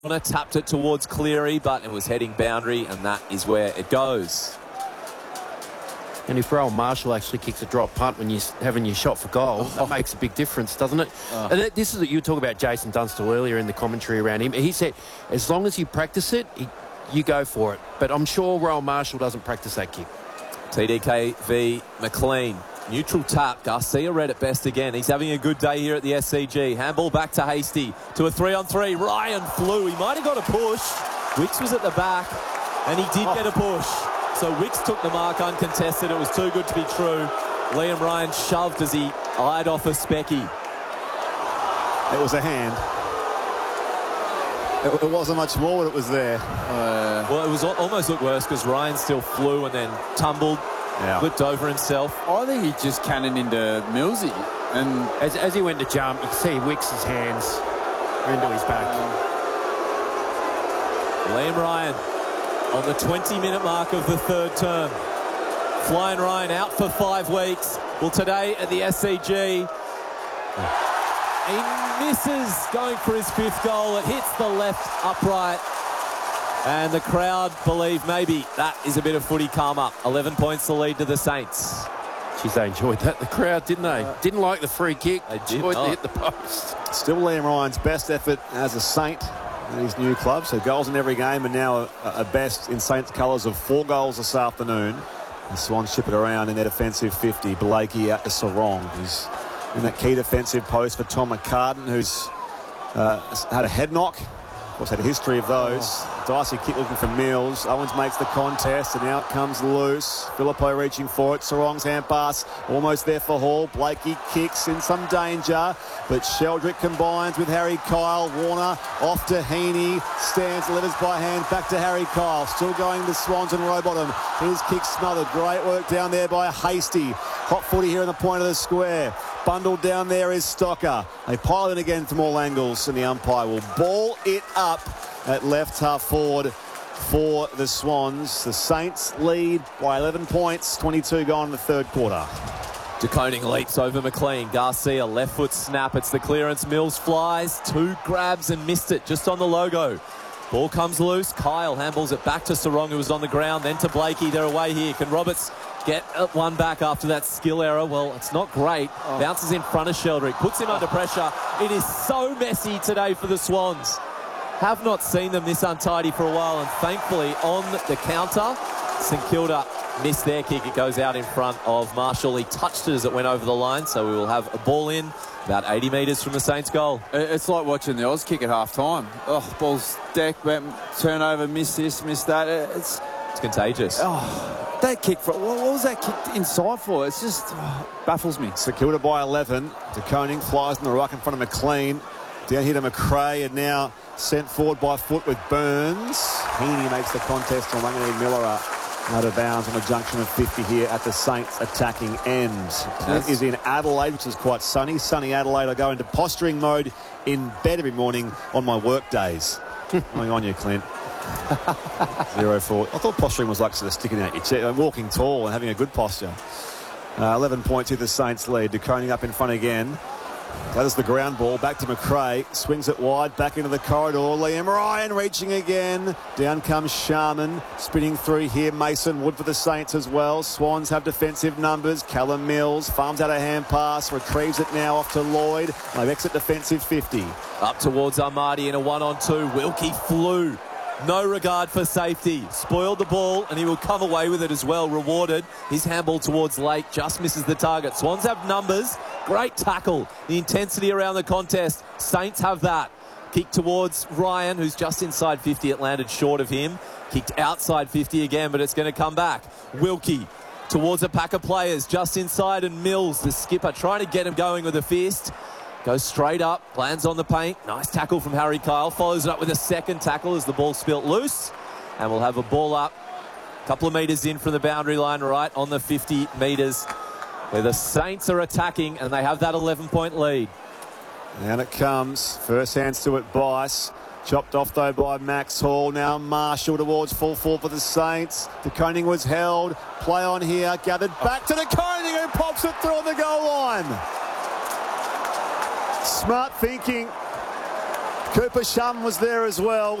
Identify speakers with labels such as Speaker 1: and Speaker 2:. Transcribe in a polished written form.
Speaker 1: Tapped it towards Cleary, but it was heading boundary, and that is where it goes.
Speaker 2: And if Rowan Marshall actually kicks a drop punt when you're having your shot for goal, that makes a big difference, doesn't it? And this is what you were talking about Jason Dunstall earlier in the commentary around him. He said, as long as you practice it, you go for it. But I'm sure Rowan Marshall doesn't practice that kick.
Speaker 1: TDK v McLean. Neutral tap. Garcia read it best again. He's having a good day here at the SCG. Handball back to Hasty. To a 3-on-3. Ryan flew. He might have got a push. Wicks was at the back, and he did get a push. So Wicks took the mark uncontested. It was too good to be true. Liam Ryan shoved as he eyed off a Specky.
Speaker 3: It was a hand. It wasn't much more, but it was there.
Speaker 1: Well, it was almost looked worse because Ryan still flew and then tumbled, flipped over himself.
Speaker 4: I think he just cannoned into Millsy. And
Speaker 2: as he went to jump, you could see Wicks's hands were into his back.
Speaker 1: Liam Ryan on the 20-minute mark of the third term. Flying Ryan out for 5 weeks. Well, today at the SCG, he misses going for his 5th goal. It hits the left upright. And the crowd believe maybe that is a bit of footy karma. 11 points the lead to the Saints.
Speaker 2: Geez, they enjoyed that, the crowd, didn't they? Didn't like the free kick. They enjoyed to hit the post.
Speaker 3: Still Liam Ryan's best effort as a Saint in his new club. So goals in every game, and now a best in Saints colours of 4 goals this afternoon. The Swans ship it around in their defensive 50. Blakey out to Sarong, who's in that key defensive post for Tom McCartan, who's had a head knock. Of course, had a history of those. Dicey kick looking for Mills. Owens makes the contest, and out comes loose. Filippo reaching for it. Sarong's hand pass almost there for Hall. Blakey kicks in some danger, but Sheldrick combines with Harry Kyle. Warner off to Heaney. Stands, delivers by hand back to Harry Kyle. Still going to Swans and Rowbottom. His kick smothered. Great work down there by Hasty. Hot footy here in the point of the square. Bundled down there is Stocker. They pile in again from all angles, and the umpire will ball it up at left half forward for the Swans. The Saints lead by 11 points, 22 gone in the third quarter.
Speaker 1: De Koning leaps over McLean. Garcia, left foot snap. It's the clearance. Mills flies. 2 grabs and missed it just on the logo. Ball comes loose. Kyle handballs it back to Sarong, who was on the ground. Then to Blakey. They're away here. Can Roberts get one back after that skill error? Well, it's not great. Bounces in front of Sheldrick. Puts him under pressure. It is so messy today for the Swans. Have not seen them this untidy for a while, and thankfully on the counter, St Kilda missed their kick. It goes out in front of Marshall. He touched it as it went over the line, so we will have a ball in about 80 metres from the Saints' goal.
Speaker 4: It's like watching the Oz kick at half-time. Oh, ball's decked, turnover, miss this, miss that. It's
Speaker 1: contagious.
Speaker 4: Oh, that kick, what was that kick inside for? It's just baffles me.
Speaker 3: St Kilda by 11. De Koning flies in the ruck in front of McLean. Down here to McRae, and now sent forward by foot with Burns. Heaney makes the contest on Wanganeen Miller out of bounds on the junction of 50 here at the Saints attacking end. That is in Adelaide, which is quite sunny. Sunny Adelaide. I go into posturing mode in bed every morning on my work days. Going on you, Clint. 0-4. I thought posturing was like sort of sticking out your chest, walking tall and having a good posture. 11 points here, the Saints lead. De Koning up in front again. That is the ground ball. Back to McRae. Swings it wide. Back into the corridor. Liam Ryan reaching again. Down comes Sharman. Spinning through here. Mason Wood for the Saints as well. Swans have defensive numbers. Callum Mills farms out a hand pass. Retrieves it now off to Lloyd. They exit defensive 50.
Speaker 1: Up towards Armadi in a 1-on-2. Wilkie flew. No regard for safety. Spoiled the ball, and he will come away with it as well. Rewarded. His handball towards Lake just misses the target. Swans have numbers. Great tackle. The intensity around the contest. Saints have that. Kick towards Ryan, who's just inside 50. It landed short of him. Kicked outside 50 again, but it's going to come back. Wilkie towards a pack of players just inside, and Mills, the skipper, trying to get him going with a fist. Goes straight up, lands on the paint. Nice tackle from Harry Kyle. Follows it up with a second tackle as the ball spilt loose. And we'll have a ball up a couple of metres in from the boundary line, right on the 50 metres, where the Saints are attacking, and they have that 11-point lead.
Speaker 3: And it comes. First hands to it, Bice. Chopped off, though, by Max Hall. Now Marshall towards full forward for the Saints. De Koning was held. Play on here. Gathered back to De Koning, who pops it through the goal line. Smart thinking. Cooper Shum was there as well.